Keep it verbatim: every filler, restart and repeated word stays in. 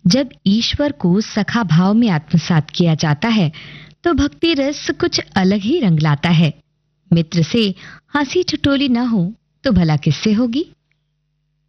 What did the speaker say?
जब ईश्वर को सखा भाव में आत्मसात किया जाता है तो भक्ति रस कुछ अलग ही रंग लाता है। मित्र से हंसी ठिठोली न हो तो भला किससे होगी।